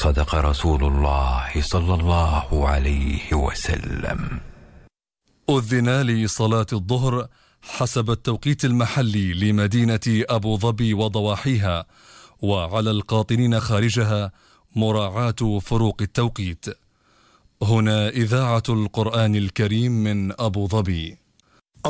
صدق رسول الله صلى الله عليه وسلم. أذن لصلاة الظهر حسب التوقيت المحلي لمدينة أبو ظبي وضواحيها، وعلى القاطنين خارجها مراعاة فروق التوقيت. هنا إذاعة القرآن الكريم من أبو ظبي.